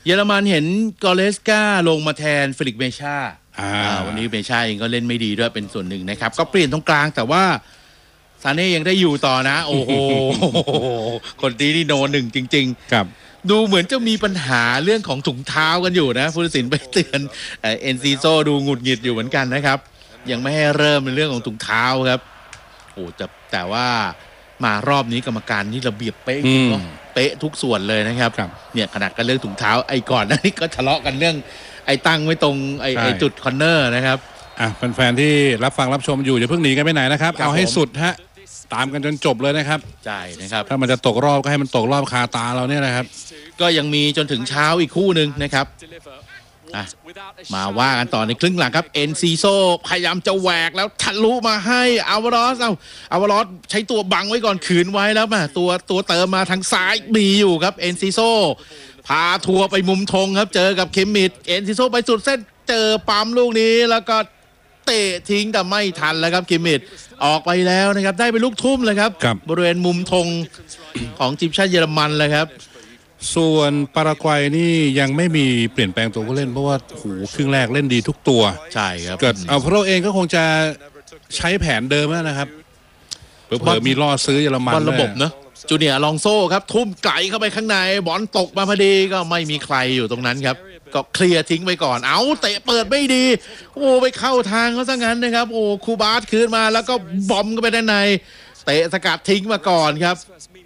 เยอรมันเห็นกอเลสกาลงมาแทนเฟลิกซ์เมชาวันนี้เมชาเองก็เล่นไม่ดีด้วยเป็นส่วนหนึ่งนะครับก็เปลี่ยนตรงกลางแต่ว่าซาเน่ยังได้อยู่ต่อนะโอ้โหคนนี้นี่โนหนึ่งจริงๆครับดูเหมือนจะมีปัญหาเรื่องของถุงเท้ากันอยู่นะผู้ตัดสินไปเตือนเอ็นซีโซดูหงุดหงิดอยู่เหมือนกันนะครับยังไม่ให้เริ่มในเรื่องของถุงเท้าครับโอ้แต่ว่ามารอบนี้กรรมการนี่ระเบียบเป๊ะเป๊ะทุกส่วนเลยนะครับเนี่ยขนาดกันเรื่องถุงเท้าไอ้ก่อนนั้นนี่ก็ทะเลาะกันเรื่องไอ้ตั้งไว้ตรงไอ้จุดคอร์เนอร์นะครับแฟนๆที่รับฟังรับชมอยู่อย่าเพิ่งหนีกันไปไหนนะครับเอาให้สุดฮะตามกันจนจบเลยนะครับใช่นะครับถ้ามันจะตกรอบก็ให้มันตกรอบคาตาเราเนี่ยนะครับก็ยังมีจนถึงเช้าอีกคู่หนึ่งนะครับมาว่ากันต่อในครึ่งหลังครับเอ็นซีโซพยายามจะแหวกแล้วทะลุมาให้อาวารอสใช้ตัวบังไว้ก่อนขืนไว้แล้วมาตัวเติมมาทางซ้ายมีอยู่ครับเอ็นซีโซพาทัวร์ไปมุมธงครับเจอกับเคมมิดเอ็นซีโซไปสุดเส้นเจอปั๊มลูกนี้แล้วก็เตะทิ้งแต่ไม่ทันแล้วครับเคมมิดออกไปแล้วนะครับได้ไปลูกทุ่มเลยครับบริเวณมุมธงของทีมชาติเยอรมันเลยครับส่วนปารากวัยนี่ยังไม่มีเปลี่ยนแปลงตัวผู้เล่นเพราะว่าครึ่งแรกเล่นดีทุกตัวใช่ครับเกิดเอาพวกเราเองก็คงจะใช้แผนเดิมนะครับเผื่อมีล่อซื้อเยอรมันระบบเนอะจูเนียร์ลองโซ่ครับทุ่มไกลเข้าไปข้างในบอลตกมาพอดีก็ไม่มีใครอยู่ตรงนั้นครับก็เคลียร์ทิ้งไปก่อนเอาเตะเปิดไม่ดีโอ้ไปเข้าทางเขาซะงั้นนะครับโอ้คูบาสคืนมาแล้วก็บอมก็ไปด้านในเตะสกัดทิ้งมาก่อนครับ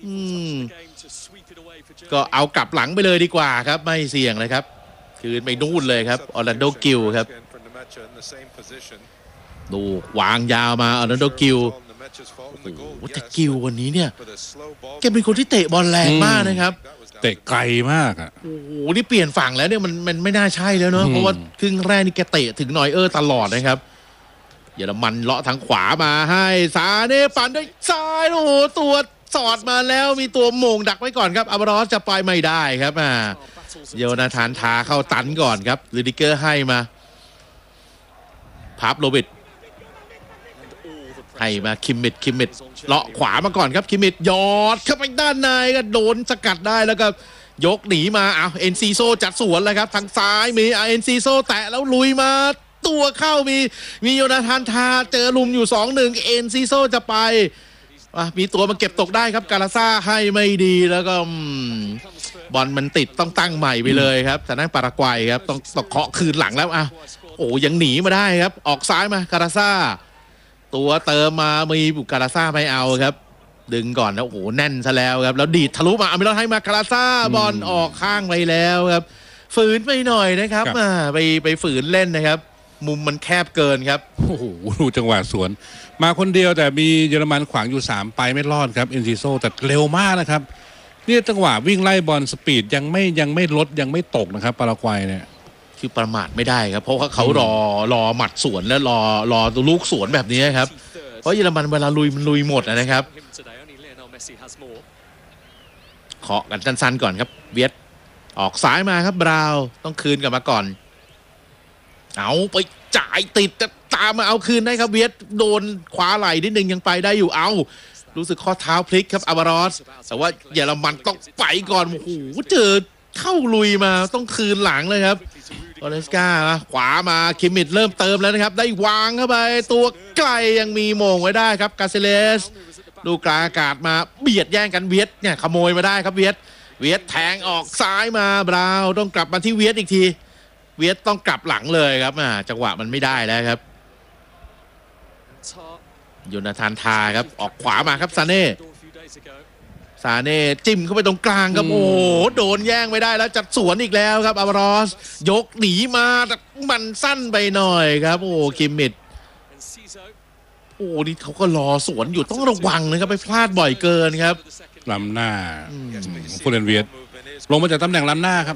ก็เอากลับหลังไปเลยดีกว่าครับไม่เสี่ยงเลยครับคืนไปนู่นเลยครับออร์แลนโดกิลครับดูวางยาวมาออร์แลนโดกิลโอ้โหแต่กิลวันนี้เนี่ยแกเป็นคนที่เตะบอลแรงมากนะครับเตะไกลมากโอ้โหนี่เปลี่ยนฝั่งแล้วเนี่ยมันไม่น่าใช่แล้วเนาะเพราะว่าครึ่งแรกนี่แกเตะถึงนอยตลอดนะครับเยอรมันเลาะทางขวามาให้ซาเน่ปั่นด้วยซ้ายโอ้โหตัวสอดมาแล้วมีตัวโมงดักไว้ก่อนครับอาวารอสจะไปไม่ได้ครับโยนาธานทาเข้าตันก่อนครับลิดิเกอร์ให้มาพับโรบิทให้มาคิมมิดเลาะขวามาก่อนครับคิมมิดยอดเข้าไปด้านในก็โดนสกัดได้แล้วก็ยกหนีมาเอ็นซีโซจัดสวนแล้วครับทางซ้ายมีเอ็นซีโซแตะแล้วลุยมาตัวเข้ามีโยนาธานทาเจอลุมอยู่ 2-1 เอ็นซีโซจะไปมีตัวมาเก็บตกได้ครับกาลาซ่าให้ไม่ดีแล้วก็บอลมันติดต้องตั้งใหม่ไปเลยครับแต่นั่นปารากวัยครับต้องเคาะคืนหลังแล้วโอ้ยังหนีมาได้ครับออกซ้ายมากาลาซ่าตัวเติมมามีบุกกาลาซ่าไม่เอาครับดึงก่อนแล้วโอ้โหแน่นซะแล้วครับแล้วดีดทะลุมาอเมริกาให้มากาลาซ่าบอลออกข้างไปแล้วครับฝืนไปหน่อยนะครับไปฝืนเล่นนะครับมุมมันแคบเกินครับโอ้โหดูจังหวะสวนมาคนเดียวแต่มีเยอรมันขวางอยู่3ไปไม่รอดครับเอ็นซิโซแต่เร็วมากนะครับนี่จังหวะวิ่งไล่บอลสปีดยังไม่ลดยังไม่ตกนะครับปารากวัยเนี่ยคือประมาทไม่ได้ครับเพราะว่าเขารอหมัดสวนแล้วรอลูกสวนแบบนี้ครับเพราะเยอรมันเวลาลุยหมดนะครับเคาะกันสั้นๆก่อนครับเวียดออกซ้ายมาครับบราวต้องคืนกลับมาก่อนเอาไปจ่ายติดจะตามมาเอาคืนได้ครับเวียดโดนขวาไหล่นิดนึงยังไปได้อยู่รู้สึกข้อเท้าพลิกครับอาวารอสแต่ว่าเยอรมันต้องไปก่อนโอ้โหเจอเข้าลุยมาต้องคืนหลังเลยครับออเลสกาขวามาคิมมิดเริ่มเติมแล้วนะครับได้วางเข้าไปตัวไกลยังมีโมงไว้ได้ครับกาเซเลสดูกลางอากาศมาเบียดแย่งกันเวียดเนี่ยขโมยมาได้ครับเวียดแทงออกซ้ายมาบราวต้องกลับมาที่เวียดอีกทีเวียดต้องกลับหลังเลยครับจังหวะมันไม่ได้แล้วครับโยนาธานทาครับออกขวามาครับซาเน่จิ้มเข้าไปตรงกลางครับโอ้โดนแย่งไม่ได้แล้วจัดสวนอีกแล้วครับอาวารอสยกหนีมาแต่มันสั้นไปหน่อยครับโอ้คิมมิดโอ้นี่เขาก็รอสวนอยู่ต้องระวังนะครับไปพลาดบ่อยเกินครับล้ำหน้าผู้เล่นเวียดลงมาจากตำแหน่งล้ำหน้าครับ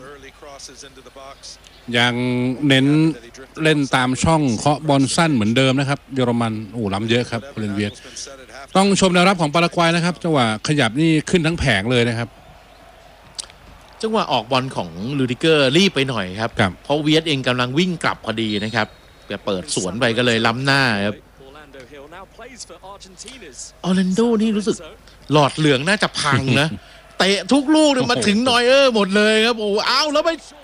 ยังเน้นเล่นตามช่องเคาะบอลสั้นเหมือนเดิมนะครับเยอรมันล้ำเยอะครับผู้เล่นเวียดต้องชมแนวรับของปารากวัยนะครับจังหวะขยับนี่ขึ้นทั้งแผงเลยนะครับจังหวะออกบอลของลูดิเกอร์รีบไปหน่อยครับเพราะเวียดเองกำลังวิ่งกลับพอดีนะครับแต่เปิดสวนไปก็เลยล้ำหน้าครับออร์แลนโดนี่รู้สึกหลอดเหลืองน่าจะพังนะ เตะทุกลูกเนี่ยมาถึงนอยหมดเลยครับโอ้แล้วไป